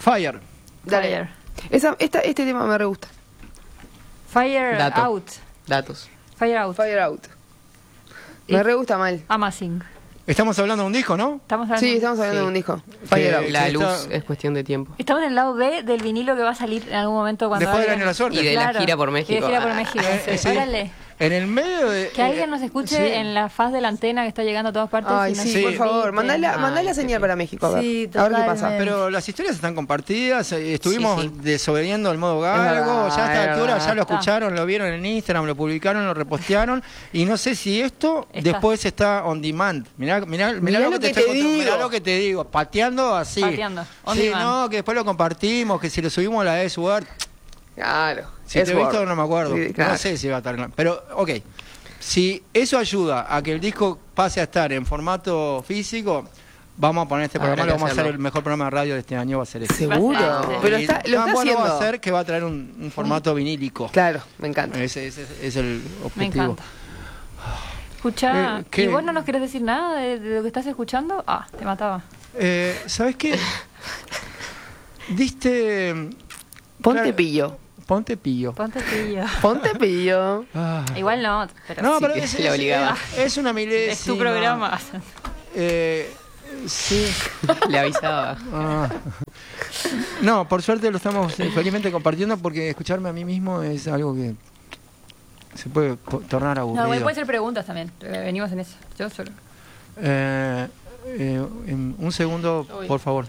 Fire. Dale. Fire. Este tema me re gusta. Fire Out. Datos. Fire Out. Fire Out. Me re gusta mal. Amazing. Estamos hablando de un disco, ¿no? Sí, estamos hablando de un disco. Fire Out. La luz es cuestión de tiempo. Estamos en el lado B del vinilo que va a salir en algún momento cuando Después del año de la suerte. Y de la gira por México. Y de gira por México. Sí. Órale. En el medio de... Que alguien nos escuche sí. en la faz de la antena que está llegando a todas partes. Ay, y nos sí, por favor. permite. Mandá la señal para México. A ver, Sí, a ver qué pasa. totalmente. Pero las historias están compartidas, estuvimos Sí. desobediendo el modo Es galgo, verdad, ya a esta es altura verdad. ya lo escucharon, lo vieron en Instagram, lo publicaron, lo repostearon, y no sé si esto después está on demand. Mirá lo que te digo. Mirá lo que te digo, pateando así. Pateando, on sí, demand. no, que después lo compartimos, que si lo subimos a la S-Word. Claro. Si te he visto no me acuerdo, Sí, claro. no sé si va a estar en la... Pero, ok, si eso ayuda a que el disco pase a estar en formato físico, vamos a poner este Habrá programa, que lo vamos a hacer hacerlo. el mejor programa de radio de este año, va a ser este. Seguro. Va a ser, Pero Y lo está tan bueno haciendo. va a ser que va a traer un formato vinílico. Claro, me encanta. Ese es el Me objetivo. encanta. Escuchá, ¿qué? ¿y vos no nos querés decir nada de lo que estás escuchando? Ah, te mataba. ¿Sabes qué? Diste... Ponte claro, pillo. Ponte pillo. Ponte pillo. Ponte pillo. Ah. Igual no, pero No, sí. pero que es, se le obligaba. es una milésima. Es tu programa. Sí. Le avisaba. Ah. No, por suerte lo estamos felizmente compartiendo, porque escucharme a mí mismo es algo que se puede tornar aburrido. No, igual puede ser preguntas también. Venimos en eso. Yo solo. Un segundo, por favor.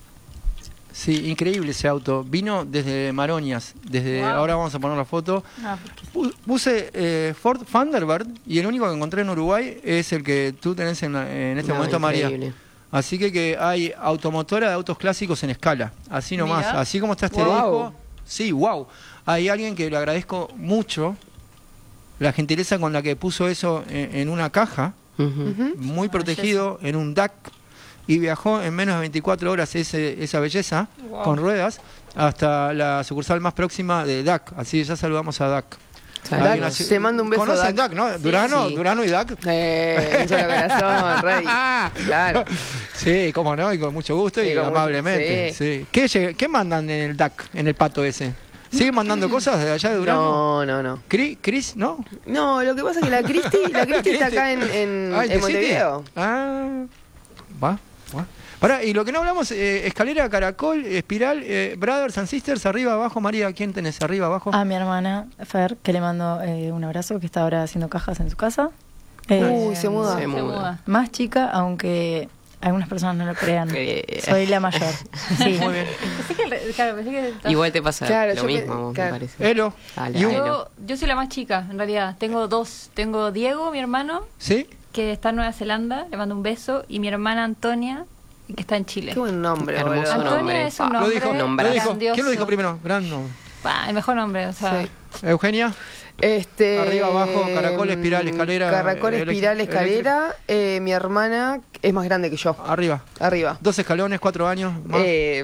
Sí, increíble ese auto. Vino desde Maroñas. Wow. Ahora vamos a poner la foto. Ah, Puse Ford Thunderbird y el único que encontré en Uruguay es el que tú tenés en este momento, María. Increíble. Así que hay automotora de autos clásicos en escala. Así nomás. Mira. Así como está este Wow. disco. Sí, wow. Hay alguien que le agradezco mucho la gentileza con la que puso eso en una caja, Ujú. muy protegido, en un DAC, y viajó en menos de 24 horas esa belleza, Wow. con ruedas, hasta la sucursal más próxima de DAC. Así que ya saludamos a DAC. Saludos. Alguien así- te mando un beso, ¿Conocen DAC? DAC, no? Durano, sí. Durano y DAC. Un solo corazón, rey. Claro. Sí, cómo no, y con mucho gusto Sí, y con mucho- amablemente. sí. Sí. ¿Qué mandan en el DAC, en el pato ese? ¿Siguen mandando cosas de allá de Durano? No. ¿Chris? ¿No? No, lo que pasa es que la Cristi está acá en Ah, ¿en The City? Montevideo. Ah, va. Pará, y lo que no hablamos, escalera, caracol, espiral, Brothers and Sisters, arriba, abajo. María, ¿quién tenés arriba, abajo? A mi hermana Fer, que le mando un abrazo, que está ahora haciendo cajas en su casa. Uy, se muda. Se muda. Más chica, aunque algunas personas no lo crean. Soy la mayor. Sí. Muy bien. Pensé que Igual te pasa Claro, lo yo mismo, pe- me claro. parece. Elo. Dale, ¿Y un- Elo. yo soy la más chica, en realidad. Tengo dos. Tengo Diego, mi hermano, ¿Sí? que está en Nueva Zelanda, le mando un beso, y mi hermana Antonia, que está en Chile. Qué buen nombre, Hermoso boludo. Antonia nombre. es un Lo nombre dijo, nombrazo. ¿Quién lo dijo primero? Gran nombre. El mejor nombre, o sea. Sí. Eugenia. Arriba, abajo, caracol, espiral, escalera, Caracol, espiral, escalera. Mi hermana es más grande que yo. Arriba. Arriba. 2 escalones, 4 años. Más.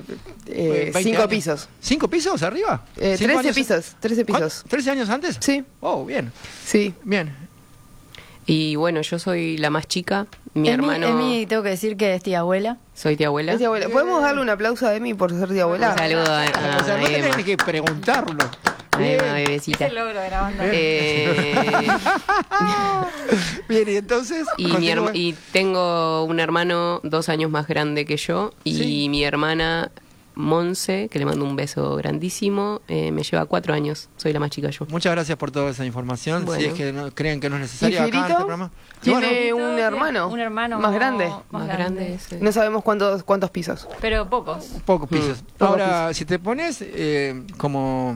20 5 años. pisos. ¿5 pisos arriba? 13 años- pisos. 13 pisos. ¿13 años antes? Sí, Oh, bien. sí. Bien. Y bueno, yo soy la más chica. Mi Emi, hermano. Emi, tengo que decir que es tía abuela. Soy tía abuela. Es tía abuela. ¿Podemos darle un aplauso a Emi por ser tía abuela? Un saludo a O sea, no Emma. tenés que preguntarlo. A Emma, Bien. bebecita. Ese logro de la banda. Bien, y entonces. continúa. Y tengo un hermano 2 años más grande que yo. Y Sí. mi hermana Monse, que le mando un beso grandísimo, me lleva 4 años. Soy la más chica yo. Muchas gracias por toda esa información. Bueno. Si es que no, creen que no es necesaria ¿Y acá en Fierito? este programa. Y ¿Tiene bueno, un hermano? Un hermano más grande. Más grande es, No sabemos cuántos pisos. Pero pocos. pocos pisos. Pocos Ahora, si te pones como.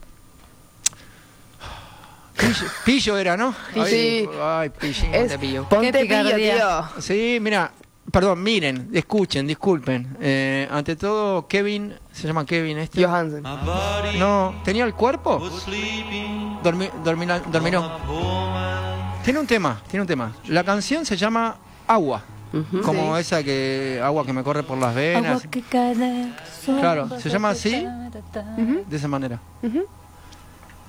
Pillo era, ¿no? Sí. Ay, pillo. Es, pillo. ponte Qué pillo, picardía. tío. Sí, mira, perdón, miren, escuchen, disculpen. Ante todo, Kevin, se llama Kevin este. Johansen. No, ¿tenía el cuerpo? Dormiró. Tiene un tema. La canción se llama Agua. Ujú. Como esa agua que me corre por las venas. Agua que cae sobre- Claro, se llama así, de esa manera. Ujú.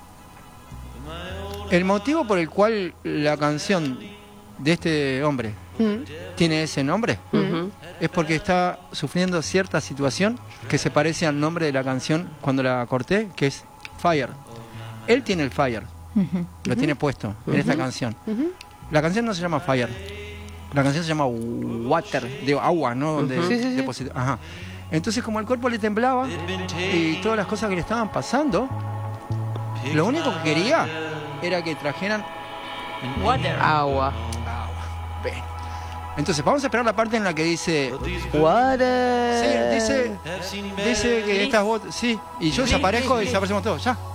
El motivo por el cual la canción de este hombre tiene ese nombre, es porque está sufriendo cierta situación que se parece al nombre de la canción cuando la corté, que es Fire. Él tiene el Fire, lo tiene puesto en esta canción. La canción no se llama Fire, la canción se llama Water, de agua, ¿no? Donde Ajá. Entonces, como el cuerpo le temblaba y todas las cosas que le estaban pasando, lo único que quería era que trajeran agua. Ven. Entonces, vamos a esperar la parte en la que dice Water. Sí, dice que estas botas, sí, y yo desaparezco y desaparecemos todos, ya.